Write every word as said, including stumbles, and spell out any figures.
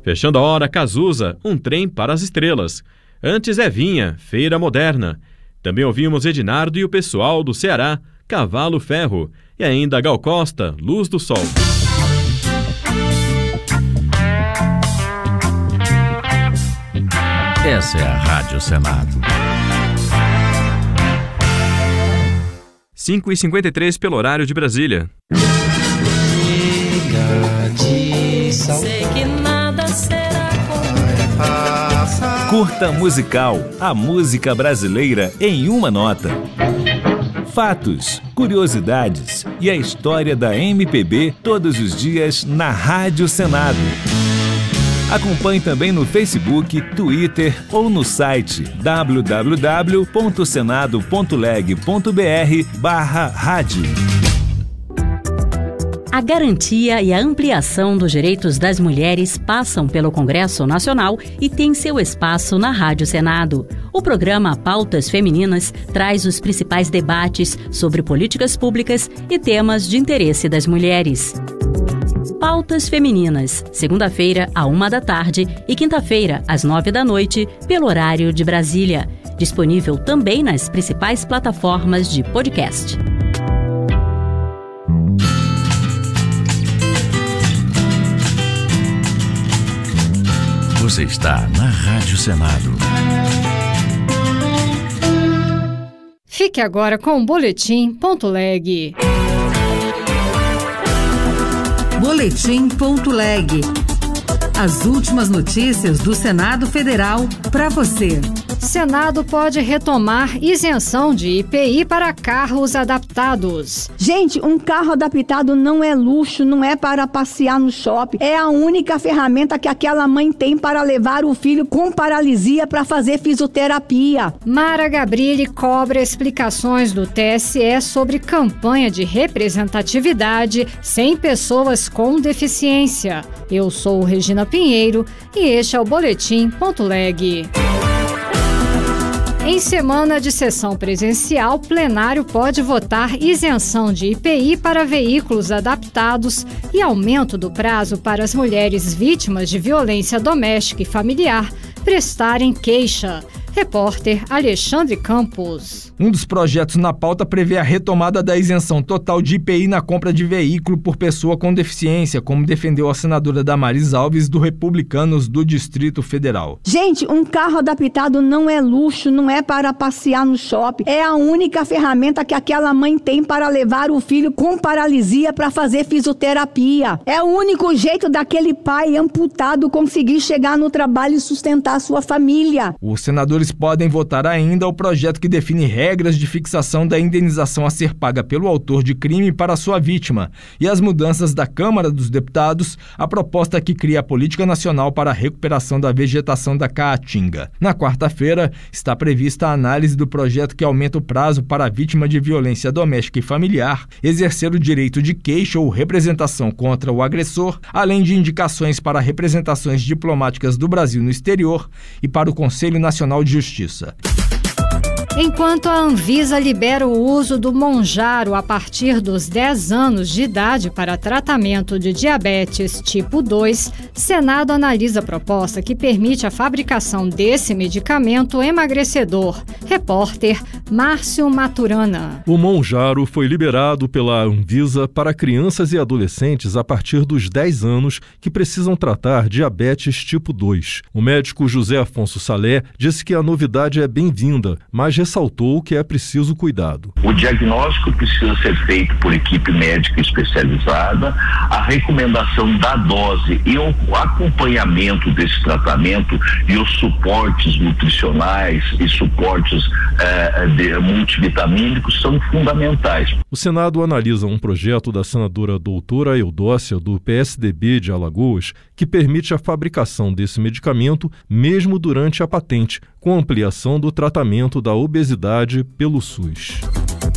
Fechando a hora, Cazuza, Um Trem para as Estrelas. Antes Evinha, Feira Moderna. Também ouvimos Ednardo e o pessoal do Ceará, Cavalo Ferro. E ainda Gal Costa, Luz do Sol. Essa é a Rádio Senado. cinco e cinquenta e três pelo horário de Brasília. Sei que nada será Curta Musical, a música brasileira em uma nota. Fatos, curiosidades e a história da M P B todos os dias na Rádio Senado. Acompanhe também no Facebook, Twitter ou no site w w w ponto senado ponto leg ponto b r barra rádio. A garantia e a ampliação dos direitos das mulheres passam pelo Congresso Nacional e tem seu espaço na Rádio Senado. O programa Pautas Femininas traz os principais debates sobre políticas públicas e temas de interesse das mulheres. Pautas Femininas, segunda-feira, à uma da tarde e quinta-feira, às nove da noite, pelo horário de Brasília. Disponível também nas principais plataformas de podcast. Você está na Rádio Senado. Fique agora com o Boletim Ponto Leg. Boletim Ponto Leg. As últimas notícias do Senado Federal para você. Senado pode retomar isenção de I P I para carros adaptados. Gente, um carro adaptado não é luxo, não é para passear no shopping. É a única ferramenta que aquela mãe tem para levar o filho com paralisia para fazer fisioterapia. Mara Gabrilli cobra explicações do T S E sobre campanha de representatividade sem pessoas com deficiência. Eu sou Regina Pinheiro e este é o Boletim Ponto Leg. Em semana de sessão presencial, plenário pode votar isenção de I P I para veículos adaptados e aumento do prazo para as mulheres vítimas de violência doméstica e familiar prestarem queixa. Repórter Alexandre Campos. Um dos projetos na pauta prevê a retomada da isenção total de I P I na compra de veículo por pessoa com deficiência, como defendeu a senadora Damaris Alves, do Republicanos do Distrito Federal. Gente, um carro adaptado não é luxo, não é para passear no shopping. É a única ferramenta que aquela mãe tem para levar o filho com paralisia para fazer fisioterapia. É o único jeito daquele pai amputado conseguir chegar no trabalho e sustentar a sua família. Os senadores podem votar ainda o projeto que define regras de fixação da indenização a ser paga pelo autor de crime para sua vítima e as mudanças da Câmara dos Deputados, a proposta que cria a Política Nacional para a Recuperação da Vegetação da Caatinga. Na quarta-feira, está prevista a análise do projeto que aumenta o prazo para a vítima de violência doméstica e familiar exercer o direito de queixa ou representação contra o agressor, além de indicações para representações diplomáticas do Brasil no exterior e para o Conselho Nacional de Justiça. Enquanto a Anvisa libera o uso do Mounjaro a partir dos dez anos de idade para tratamento de diabetes tipo dois, Senado analisa a proposta que permite a fabricação desse medicamento emagrecedor. Repórter Márcio Maturana. O Mounjaro foi liberado pela Anvisa para crianças e adolescentes a partir dos dez anos que precisam tratar diabetes tipo dois. O médico José Afonso Salé disse que a novidade é bem-vinda, mas ressaltou que é preciso cuidado. O diagnóstico precisa ser feito por equipe médica especializada, a recomendação da dose e o acompanhamento desse tratamento e os suportes nutricionais e suportes eh, de, multivitamínicos são fundamentais. O Senado analisa um projeto da senadora doutora Eudócia, do P S D B de Alagoas, que permite a fabricação desse medicamento mesmo durante a patente, com ampliação do tratamento da obesidade pelo SUS.